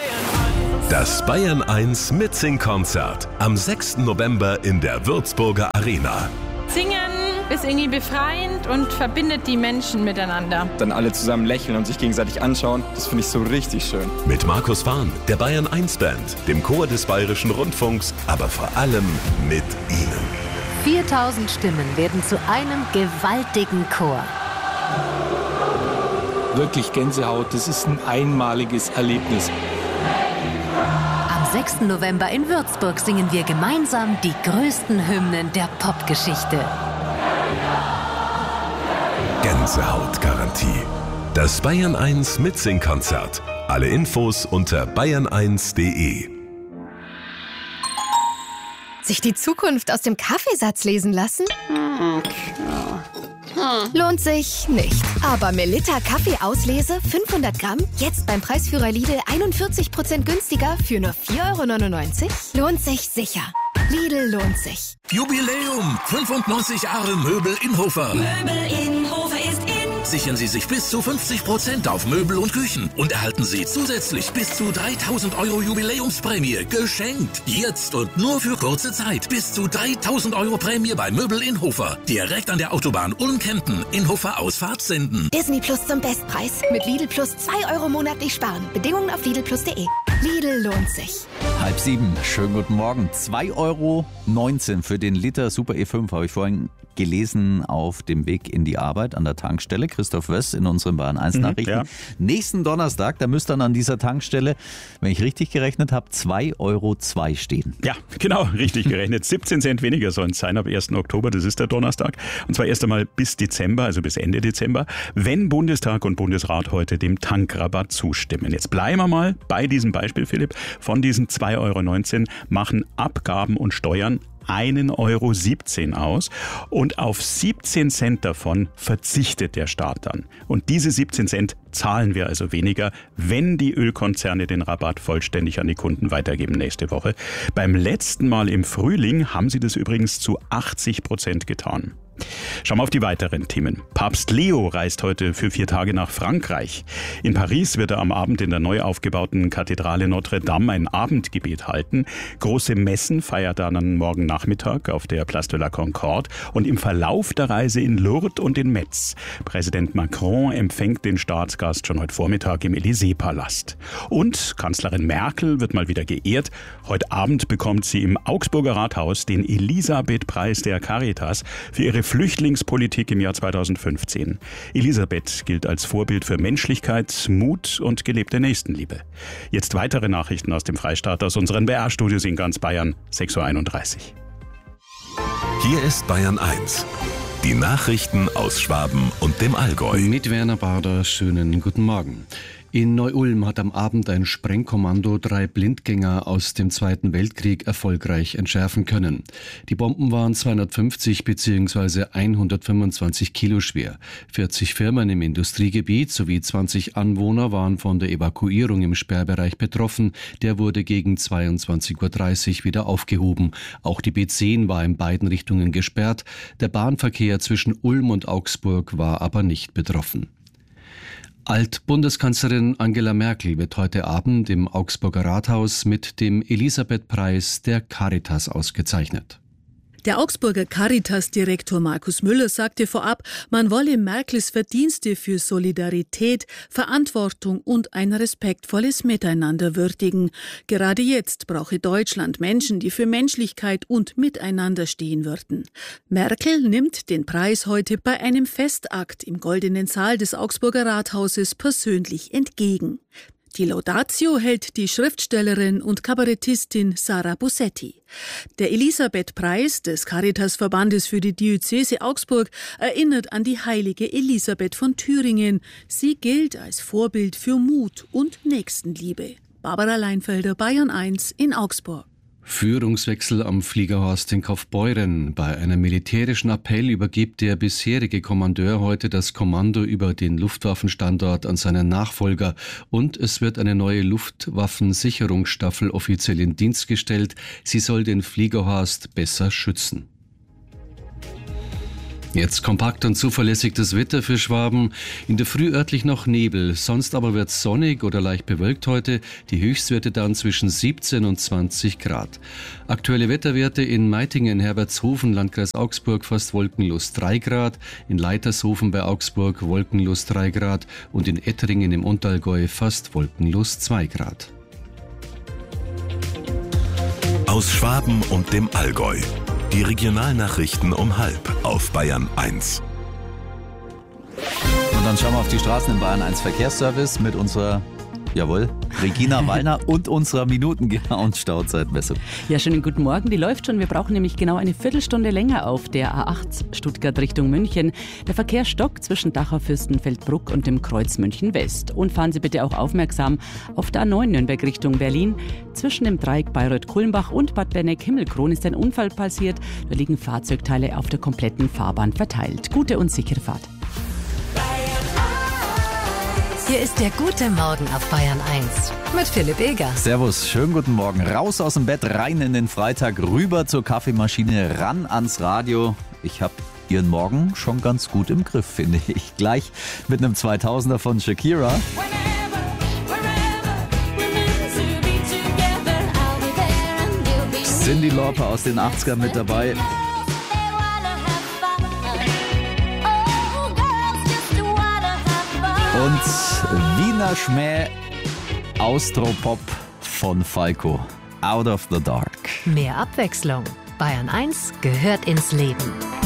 Das Bayern 1 Mitsing-Konzert am 6. November in der Würzburger Arena. Singen ist irgendwie befreiend und verbindet die Menschen miteinander. Dann alle zusammen lächeln und sich gegenseitig anschauen, das finde ich so richtig schön. Mit Markus Fahn, der Bayern 1 Band, dem Chor des Bayerischen Rundfunks, aber vor allem mit Ihnen. 4000 Stimmen werden zu einem gewaltigen Chor. Wirklich Gänsehaut, das ist ein einmaliges Erlebnis. Am 6. November in Würzburg singen wir gemeinsam die größten Hymnen der Popgeschichte. Gänsehautgarantie. Das Bayern 1 Mitsing-Konzert. Alle Infos unter bayern1.de. Sich die Zukunft aus dem Kaffeesatz lesen lassen? Lohnt sich nicht. Aber Melitta Kaffeeauslese 500 Gramm, jetzt beim Preisführer Lidl 41% günstiger für nur 4,99 €? Lohnt sich sicher. Lidl lohnt sich. Jubiläum! 95 Jahre Möbel Inhofer. Möbel Inhofer ist in. Sichern Sie sich bis zu 50% auf Möbel und Küchen und erhalten Sie zusätzlich bis zu 3.000 € Jubiläumsprämie geschenkt. Jetzt und nur für kurze Zeit. Bis zu 3.000 € Prämie bei Möbel Inhofer. Direkt an der Autobahn Ulm-Kempten. Inhofer Ausfahrt senden. Disney Plus zum Bestpreis. Mit Lidl Plus 2 € monatlich sparen. Bedingungen auf lidlplus.de. Lidl lohnt sich. 6:30. Schönen guten Morgen. 2,19 € für den Liter Super E5 habe ich vorhin gelesen auf dem Weg in die Arbeit an der Tankstelle. Christoph Wöss in unseren Bayern 1 Nachrichten. Ja. Nächsten Donnerstag, da müsste dann an dieser Tankstelle, wenn ich richtig gerechnet habe, 2,02 € stehen. Ja, genau, richtig gerechnet. 17 Cent weniger sollen es sein ab 1. Oktober, das ist der Donnerstag. Und zwar erst einmal bis Dezember, also bis Ende Dezember, wenn Bundestag und Bundesrat heute dem Tankrabatt zustimmen. Jetzt bleiben wir mal bei diesem Beispiel, Philipp. Von diesen 2,19 € machen Abgaben und Steuern 1,17 € aus und auf 17 Cent davon verzichtet der Staat dann. Und diese 17 Cent zahlen wir also weniger, wenn die Ölkonzerne den Rabatt vollständig an die Kunden weitergeben nächste Woche. Beim letzten Mal im Frühling haben sie das übrigens zu 80% getan. Schauen wir auf die weiteren Themen. Papst Leo reist heute für 4 Tage nach Frankreich. In Paris wird er am Abend in der neu aufgebauten Kathedrale Notre Dame ein Abendgebet halten. Große Messen feiert er dann morgen Nachmittag auf der Place de la Concorde und im Verlauf der Reise in Lourdes und in Metz. Präsident Macron empfängt den Staatsgast schon heute Vormittag im Élysée-Palast. Und Kanzlerin Merkel wird mal wieder geehrt. Heute Abend bekommt sie im Augsburger Rathaus den Elisabeth-Preis der Caritas für ihre Flüchtlingspolitik im Jahr 2015. Elisabeth gilt als Vorbild für Menschlichkeit, Mut und gelebte Nächstenliebe. Jetzt weitere Nachrichten aus dem Freistaat, aus unseren BR-Studios in ganz Bayern, 6:31 Uhr. Hier ist Bayern 1. Die Nachrichten aus Schwaben und dem Allgäu. Mit Werner Bader, schönen guten Morgen. In Neu-Ulm hat am Abend ein Sprengkommando 3 Blindgänger aus dem Zweiten Weltkrieg erfolgreich entschärfen können. Die Bomben waren 250 bzw. 125 Kilo schwer. 40 Firmen im Industriegebiet sowie 20 Anwohner waren von der Evakuierung im Sperrbereich betroffen. Der wurde gegen 22:30 Uhr wieder aufgehoben. Auch die B10 war in beiden Richtungen gesperrt. Der Bahnverkehr zwischen Ulm und Augsburg war aber nicht betroffen. Altbundeskanzlerin Angela Merkel wird heute Abend im Augsburger Rathaus mit dem Elisabeth-Preis der Caritas ausgezeichnet. Der Augsburger Caritas-Direktor Markus Müller sagte vorab, man wolle Merkels Verdienste für Solidarität, Verantwortung und ein respektvolles Miteinander würdigen. Gerade jetzt brauche Deutschland Menschen, die für Menschlichkeit und Miteinander stehen würden. Merkel nimmt den Preis heute bei einem Festakt im Goldenen Saal des Augsburger Rathauses persönlich entgegen. Die Laudatio hält die Schriftstellerin und Kabarettistin Sarah Bussetti. Der Elisabeth-Preis des Caritas-Verbandes für die Diözese Augsburg erinnert an die heilige Elisabeth von Thüringen. Sie gilt als Vorbild für Mut und Nächstenliebe. Barbara Leinfelder, Bayern 1 in Augsburg. Führungswechsel am Fliegerhorst in Kaufbeuren. Bei einem militärischen Appell übergibt der bisherige Kommandeur heute das Kommando über den Luftwaffenstandort an seinen Nachfolger und es wird eine neue Luftwaffensicherungsstaffel offiziell in Dienst gestellt. Sie soll den Fliegerhorst besser schützen. Jetzt kompakt und zuverlässig das Wetter für Schwaben. In der Früh örtlich noch Nebel, sonst aber wird es sonnig oder leicht bewölkt heute. Die Höchstwerte dann zwischen 17 und 20 Grad. Aktuelle Wetterwerte in Meitingen, Herbertshofen, Landkreis Augsburg fast wolkenlos 3 Grad. In Leitershofen bei Augsburg wolkenlos 3 Grad. Und in Etteringen im Unterallgäu fast wolkenlos 2 Grad. Aus Schwaben und dem Allgäu. Die Regionalnachrichten um 12:30 auf Bayern 1. Und dann schauen wir auf die Straßen in Bayern 1 Verkehrsservice mit unserer, Regina Wallner und unserer Minuten-genau und Stauzeitmessung. Ja, schönen guten Morgen. Die läuft schon. Wir brauchen nämlich genau eine Viertelstunde länger auf der A8 Stuttgart Richtung München. Der Verkehr stockt zwischen Dachau, Fürstenfeldbruck und dem Kreuz München West. Und fahren Sie bitte auch aufmerksam auf der A9 Nürnberg Richtung Berlin. Zwischen dem Dreieck Bayreuth-Kulmbach und Bad Berneck-Himmelkron ist ein Unfall passiert. Da liegen Fahrzeugteile auf der kompletten Fahrbahn verteilt. Gute und sichere Fahrt. Hier ist der gute Morgen auf Bayern 1 mit Philipp Eger. Servus, schönen guten Morgen. Raus aus dem Bett, rein in den Freitag, rüber zur Kaffeemaschine, ran ans Radio. Ich habe Ihren Morgen schon ganz gut im Griff, finde ich. Gleich mit einem 2000er von Shakira. Cyndi Lauper aus den 80ern mit dabei. Und Wiener Schmäh Austropop von Falco. Out of the Dark. Mehr Abwechslung. Bayern 1 gehört ins Leben.